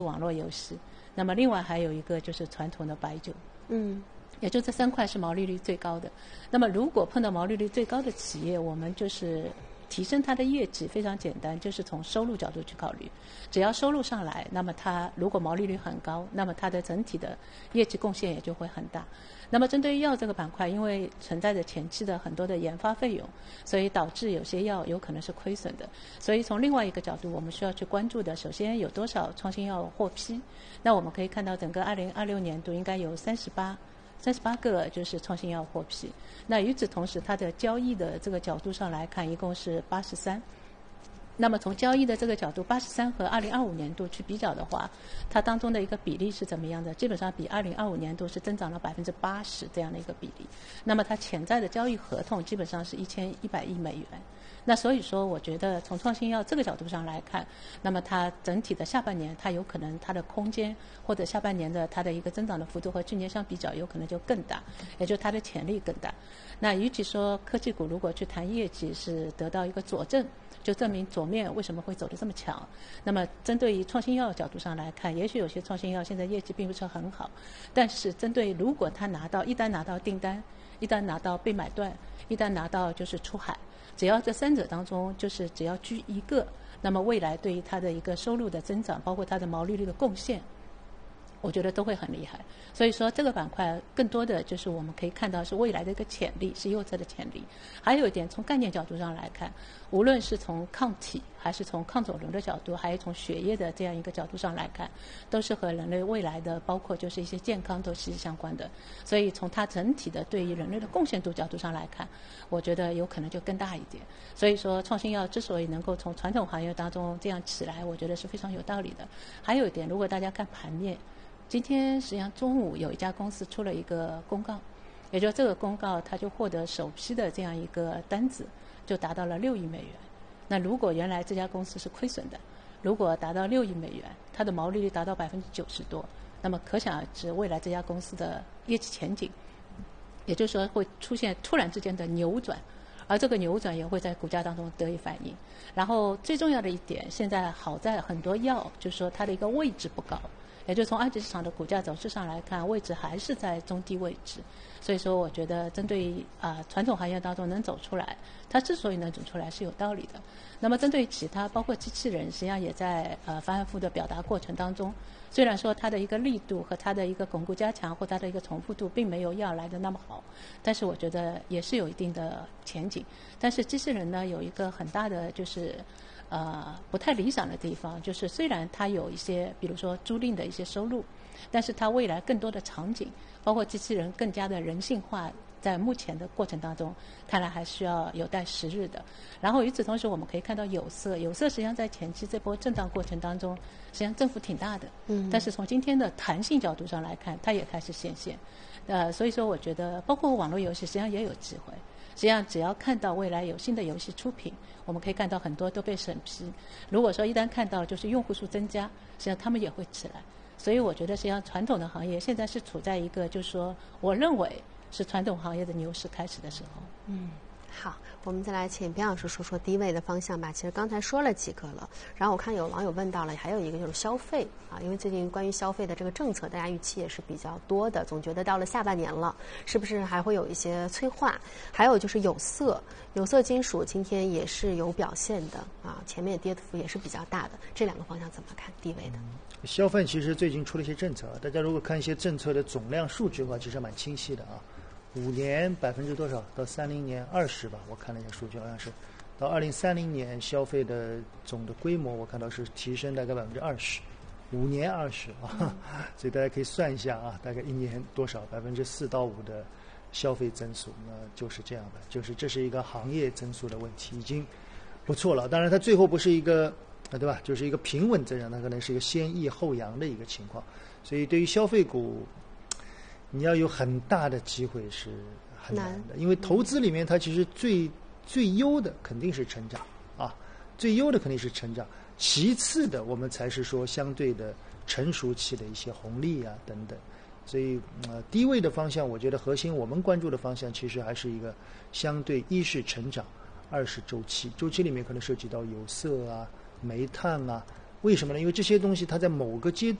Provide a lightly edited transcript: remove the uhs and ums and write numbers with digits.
网络游戏，那么另外还有一个就是传统的白酒。也就这3块是毛利率最高的。那么如果碰到毛利率最高的企业，我们就是提升它的业绩非常简单，就是从收入角度去考虑。只要收入上来，那么它如果毛利率很高，那么它的整体的业绩贡献也就会很大。那么针对于药这个板块，因为存在着前期的很多的研发费用，所以导致有些药有可能是亏损的。所以从另外一个角度，我们需要去关注的，首先有多少创新药获批。那我们可以看到，整个2026年度应该有38个就是创新药获批。那与此同时，它的交易的这个角度上来看，一共是83。那么从交易的这个角度，83和2025年度去比较的话，它当中的一个比例是怎么样的？基本上比2025年度是增长了80%这样的一个比例。那么它潜在的交易合同基本上是1100亿美元。那所以说，我觉得从创新药这个角度上来看，那么它整体的下半年，它有可能它的空间或者下半年的它的一个增长的幅度和去年相比较，有可能就更大，也就是它的潜力更大。那与其说科技股如果去谈业绩是得到一个佐证，就证明左面为什么会走得这么强。那么针对于创新药角度上来看，也许有些创新药现在业绩并不是很好，但是针对如果它一旦拿到订单，一旦拿到被买断，一旦拿到就是出海，只要这3者当中就是只要居一个，那么未来对于它的一个收入的增长，包括它的毛利率的贡献，我觉得都会很厉害。所以说这个板块更多的就是我们可以看到是未来的一个潜力，是优质的潜力。还有一点，从概念角度上来看，无论是从抗体还是从抗肿瘤的角度，还有从血液的这样一个角度上来看，都是和人类未来的包括就是一些健康都息息相关的。所以从它整体的对于人类的贡献度角度上来看，我觉得有可能就更大一点。所以说创新药之所以能够从传统行业当中这样起来，我觉得是非常有道理的。还有一点，如果大家看盘面，今天实际上中午有一家公司出了一个公告，也就这个公告它就获得首批的这样一个单子，就达到了6亿美元。那如果原来这家公司是亏损的，如果达到6亿美元，它的毛利率达到90%多，那么可想而知未来这家公司的业绩前景，也就是说会出现突然之间的扭转，而这个扭转也会在股价当中得以反映。然后最重要的一点，现在好在很多药就是说它的一个位置不高，也就从二级市场的股价走势上来看，位置还是在中低位置。所以说我觉得针对于传统行业当中能走出来，它之所以能走出来是有道理的。那么针对其他包括机器人，实际上也在反复的表达过程当中，虽然说它的一个力度和它的一个巩固加强或它的一个重复度并没有药来的那么好，但是我觉得也是有一定的前景。但是机器人呢，有一个很大的就是不太理想的地方，就是虽然它有一些比如说租赁的一些收入，但是它未来更多的场景，包括机器人更加的人性化，在目前的过程当中看来还需要有待时日的。然后与此同时，我们可以看到有色实际上在前期这波震荡过程当中，实际上振幅挺大的，但是从今天的弹性角度上来看，它也开始显现。所以说我觉得包括网络游戏实际上也有机会。实际上只要看到未来有新的游戏出品，我们可以看到很多都被审批，如果说一旦看到就是用户数增加，实际上他们也会起来。所以我觉得实际上传统的行业现在是处在一个就是说我认为是传统行业的牛市开始的时候。 好，我们再来请边老师说说低位的方向吧。其实刚才说了几个了，然后我看有网友问到了，还有一个就是消费因为最近关于消费的这个政策，大家预期也是比较多的，总觉得到了下半年了，是不是还会有一些催化？还有就是有色金属今天也是有表现的前面跌幅也是比较大的，这两个方向怎么看低位的？ 消费其实最近出了一些政策，大家如果看一些政策的总量数据的话，其实蛮清晰的5年多少，到30年20%吧，我看了一下数据，好像是到2030年消费的总的规模，我看到是提升大概20%，5年20%所以大家可以算一下大概1年多少4%到5%的消费增速，那就是这样的，就是这是一个行业增速的问题，已经不错了。当然它最后不是一个对吧，就是一个平稳增长，它可能是一个先抑后扬的一个情况，所以对于消费股你要有很大的机会是很难的，因为投资里面它其实最优的肯定是成长最优的肯定是成长，其次的我们才是说相对的成熟期的一些红利等等。所以低位的方向，我觉得核心我们关注的方向其实还是一个相对一是成长，二是周期里面可能涉及到有色煤炭为什么呢？因为这些东西它在某个阶